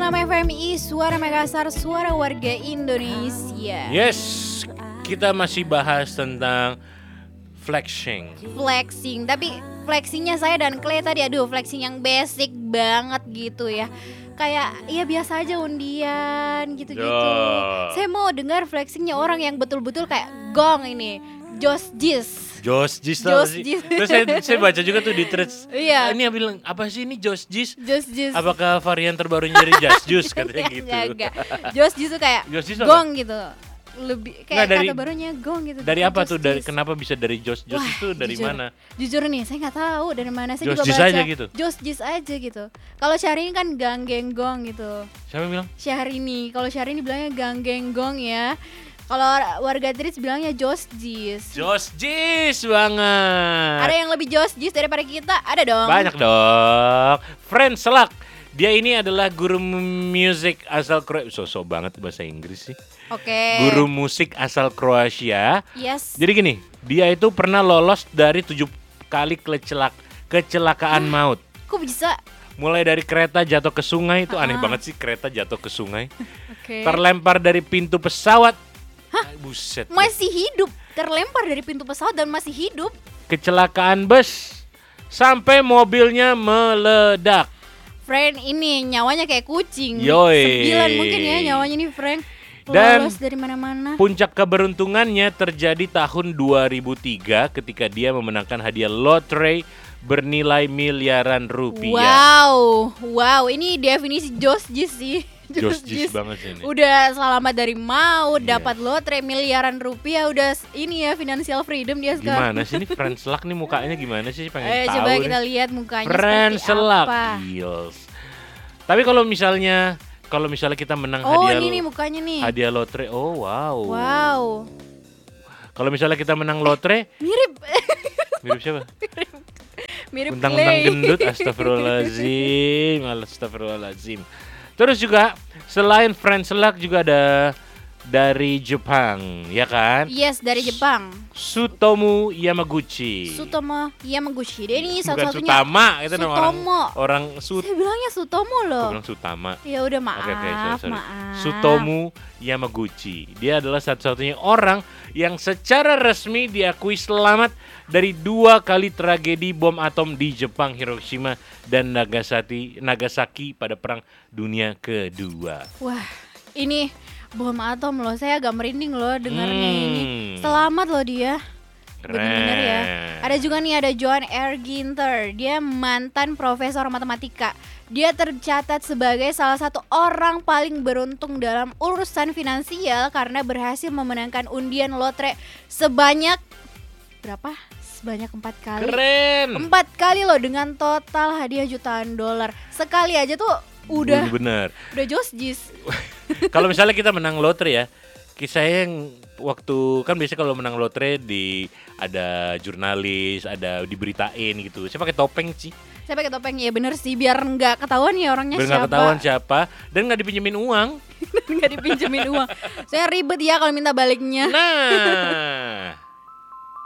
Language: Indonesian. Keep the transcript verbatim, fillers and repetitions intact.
enam F M I, Suara Makassar, Suara Warga Indonesia. Yes, kita masih bahas tentang flexing. Flexing, tapi flexingnya saya dan Clay tadi, aduh flexing yang basic banget gitu ya. Kayak ya biasa aja undian gitu-gitu. Duh. Saya mau dengar flexingnya orang yang betul-betul kayak gong ini, Josh Gis. Josh Gis tau Josh sih. Gis. Terus saya, saya baca juga tuh di threads. Iya. Ini yang bilang apa sih ini Josh Gis? Josh Gis. Apakah varian terbarunya dari Just Juice katanya gitu. Enggak, enggak. Josh Gis tuh kayak Josh Gis apa? gong gitu. Lebih kayak Nah, dari- kata barunya gong gitu. Dari bukan apa Josh tuh? Dari Gis. kenapa bisa dari Josh Josh Wah, itu dari jujur, mana? Jujur nih, saya nggak tahu dari mana. Saya Josh juga Gis baca. aja gitu? Josh Gis aja gitu. Kalau Syahrini kan gang geng gong gitu. Siapa yang bilang? Syahrini, kalau Syahrini bilangnya gang geng gong ya. Kalau warga Trits bilangnya Josh Gis. Josh Gis banget. Ada yang lebih Josh Gis daripada kita? Ada dong. Banyak dong. Friend Selak. Dia ini adalah guru musik asal Kroasia. So-so banget bahasa Inggris sih. Oke. Guru musik asal Kroasia. Yes. Jadi gini, dia itu pernah lolos dari tujuh kali kecelak kecelakaan maut. Kok bisa? Mulai dari kereta jatuh ke sungai, itu aneh Ah. banget sih kereta jatuh ke sungai. Oke. Terlempar dari pintu pesawat. Buset. Masih hidup, terlempar dari pintu pesawat dan masih hidup. Kecelakaan bus sampai mobilnya meledak. Friend ini nyawanya kayak kucing. Yoi. Sembilan mungkin ya nyawanya nih, friend. Dan Lolos dari mana-mana. Puncak keberuntungannya terjadi tahun dua ribu tiga ketika dia memenangkan hadiah lotre bernilai miliaran rupiah. Wow, wow, ini definisi Josh Gis sih. Josh Gis banget sih ini. Udah selamat dari maut, Iya. dapat lotre miliaran rupiah, udah s- ini ya financial freedom dia sekarang. Gimana sih ini Friend Selak nih mukanya gimana sih, pengen Eh, tahu coba nih. kita lihat mukanya Friend seperti Selak. apa. Gils. Tapi kalau misalnya kalau misalnya kita menang Oh, hadiah ini nih mukanya nih. hadiah lotre, oh wow. Wow. Kalau misalnya kita menang lotre, Mirip mirip siapa? mirip Bentang-bentang Clay. gendut, astagfirullahaladzim, astagfirullahaladzim. Terus juga selain Friend Selak juga ada dari Jepang, ya kan? Yes, dari Jepang. Sutomu Yamaguchi. Sutomo Yamaguchi. Dia ini Bukan satu-satunya. Sutama, itu nama orang Sutomo. orang Sut. Saya bilangnya Sutomo Aku loh. bilang Sutama. Ya udah maaf, Oke oke, sorry, sorry. maaf. Sutomu Yamaguchi. Dia adalah satu-satunya orang yang secara resmi diakui selamat dari dua kali tragedi bom atom di Jepang, Hiroshima dan Nagasaki, Nagasaki pada Perang Dunia Kedua. Wah, ini bom atom loh. Saya agak merinding loh dengarnya Hmm. ini. Selamat loh dia. Bener-bener ya. Keren. Ada juga nih ada Johan R. Ginter. Dia mantan profesor matematika. Dia tercatat sebagai salah satu orang paling beruntung dalam urusan finansial karena berhasil memenangkan undian lotre sebanyak berapa? Sebanyak empat kali. Keren. Empat kali loh dengan total hadiah jutaan dolar. Sekali aja tuh udah Bener. udah Josh Gis. Kalau misalnya kita menang lotre ya, kisah yang waktu kan biasanya kalau menang lotre di ada jurnalis, ada diberitain gitu. Saya pakai topeng sih, Saya pakai topeng ya bener sih biar nggak ketahuan ya orangnya biar nggak siapa. ketahuan siapa dan nggak dipinjemin uang. Nggak dipinjemin uang. Saya ribet ya kalau minta baliknya. Nah,